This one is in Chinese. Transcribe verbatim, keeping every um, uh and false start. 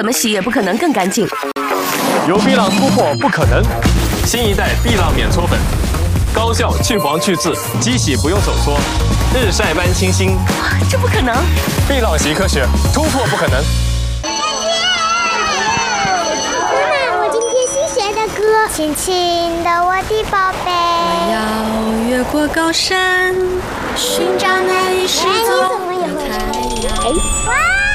怎么洗也不可能更干净。 有碧浪突破不可能，新一代碧浪免搓粉，高效去黄去渍，机洗不用手搓，日晒般清新。 这不可能！ 碧浪洗科学，突破不可能。 亲亲的我的宝贝， 我要越过高山，寻找那一失踪的太阳。 哇！